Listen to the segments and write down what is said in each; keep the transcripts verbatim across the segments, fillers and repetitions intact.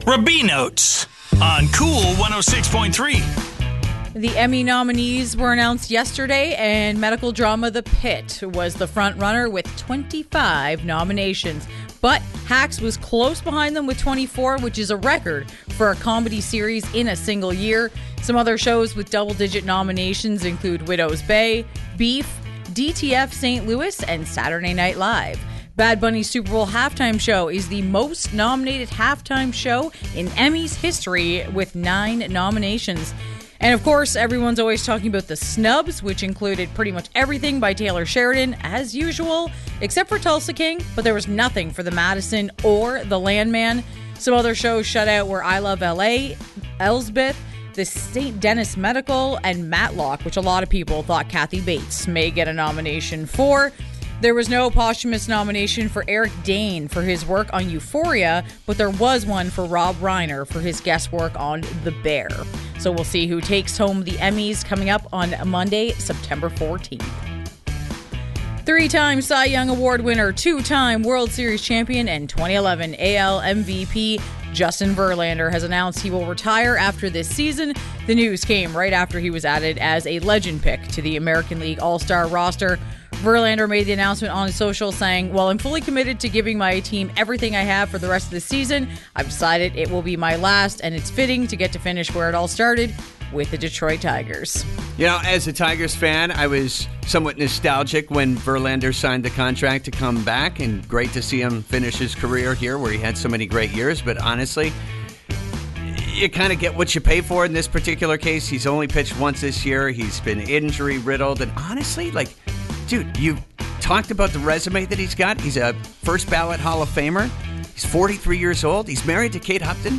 Rubino's on Cool one oh six point three. The Emmy nominees were announced yesterday, and medical drama The Pit was the front runner with twenty-five nominations. But Hacks was close behind them with twenty-four, which is a record for a comedy series in a single year. Some other shows with double-digit nominations include Widow's Bay, Beef, D T F Saint Louis, and Saturday Night Live. Bad Bunny's Super Bowl halftime show is the most nominated halftime show in Emmys history with nine nominations. And of course, everyone's always talking about the snubs, which included pretty much everything by Taylor Sheridan, as usual, except for Tulsa King, but there was nothing for The Madison or The Landman. Some other shows shut out were I Love L A, Elsbeth, the Saint Denis Medical, and Matlock, which a lot of people thought Kathy Bates may get a nomination for. There was no posthumous nomination for Eric Dane for his work on Euphoria, but there was one for Rob Reiner for his guest work on The Bear. So we'll see who takes home the Emmys coming up on Monday, September fourteenth. Three-time Cy Young Award winner, two-time World Series champion, and twenty eleven A L M V P Justin Verlander has announced he will retire after this season. The news came right after he was added as a legend pick to the American League All-Star roster. Verlander made the announcement on his social saying, "While I'm fully committed to giving my team everything I have for the rest of the season, I've decided it will be my last, and it's fitting to get to finish where it all started, with the Detroit Tigers." You know, as a Tigers fan, I was somewhat nostalgic when Verlander signed the contract to come back, and great to see him finish his career here where he had so many great years. But honestly, you kind of get what you pay for in this particular case. He's only pitched once this year. He's been injury-riddled. And honestly, like, dude, you talked about the resume that he's got. He's a first-ballot Hall of Famer. He's forty-three years old. He's married to Kate Upton.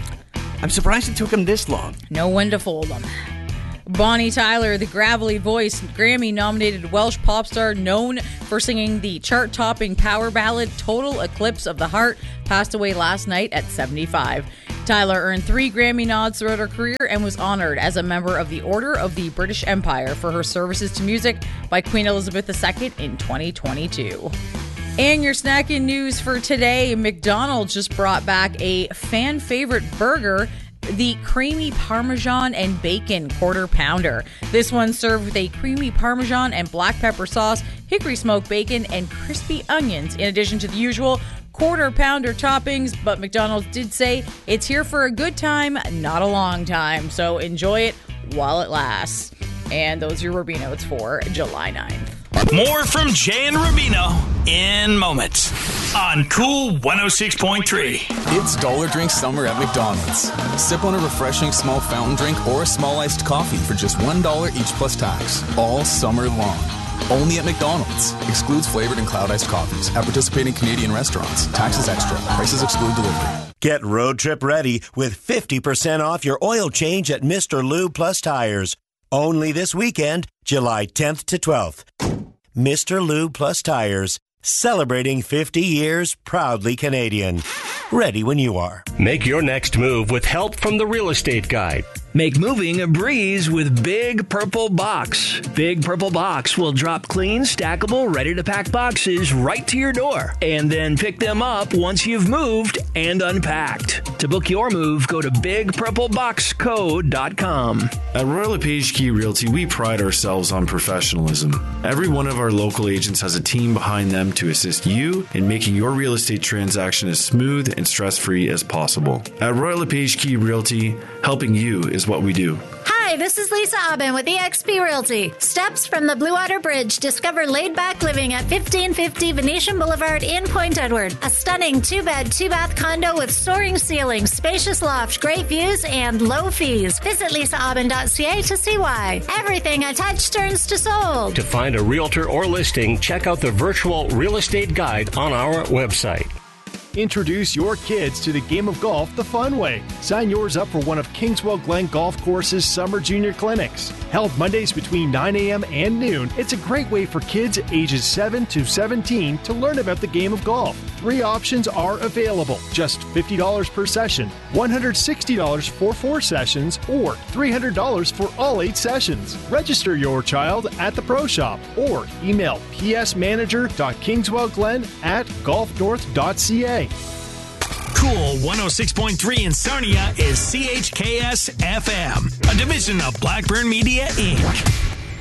I'm surprised it took him this long. No one to fold him. Bonnie Tyler, the gravelly voice, Grammy-nominated Welsh pop star known for singing the chart-topping power ballad Total Eclipse of the Heart, passed away last night at seventy-five. Tyler earned three Grammy nods throughout her career and was honored as a member of the Order of the British Empire for her services to music by Queen Elizabeth the Second in twenty twenty-two. And your snacking news for today, McDonald's just brought back a fan favorite burger, the creamy Parmesan and bacon quarter pounder. This one's served with a creamy Parmesan and black pepper sauce, hickory smoked bacon, and crispy onions, in addition to the usual quarter pounder toppings. But McDonald's did say it's here for a good time, not a long time. So enjoy it while it lasts. And those are your Rubino's for July ninth. More from Jay and Rubino in moments on Cool one oh six point three. It's Dollar Drink Summer at McDonald's. Sip on a refreshing small fountain drink or a small iced coffee for just one dollar each plus tax, all summer long. Only at McDonald's. Excludes flavored and cloud iced coffees at participating Canadian restaurants. Taxes extra. Prices exclude delivery. Get road trip ready with fifty percent off your oil change at Mister Lube Plus Tires. Only this weekend, July tenth to twelfth. Mister Lube Plus Tires, celebrating fifty years, proudly Canadian. Ready when you are. Make your next move with help from the Real Estate Guide. Make moving a breeze with Big Purple Box. Big Purple Box will drop clean, stackable, ready-to-pack boxes right to your door, and then pick them up once you've moved and unpacked. To book your move, go to big purple box co dot com. At Royal LePage Key Realty, we pride ourselves on professionalism. Every one of our local agents has a team behind them to assist you in making your real estate transaction as smooth and stress-free as possible. At Royal LePage Key Realty, helping you is what we do. Hi, this is Lisa Aubin with E X P Realty. Steps from the Blue Water Bridge. Discover laid-back living at fifteen fifty Venetian Boulevard in Point Edward. A stunning two-bed, two-bath condo with soaring ceilings, spacious loft, great views, and low fees. Visit lisa aubin dot c a to see why. Everything I touch turns to sold. To find a realtor or listing, check out the virtual real estate guide on our website. Introduce your kids to the game of golf the fun way. Sign yours up for one of Kingswell Glen Golf Course's summer junior clinics. Held Mondays between nine a.m. and noon, it's a great way for kids ages seven to seventeen to learn about the game of golf. Three options are available. Just fifty dollars per session, one hundred sixty dollars for four sessions, or three hundred dollars for all eight sessions. Register your child at the Pro Shop or email p s manager dot kingswell glen at golf north dot c a. Cool one oh six point three in Sarnia is C H K S F M, a division of Blackburn Media, Incorporated.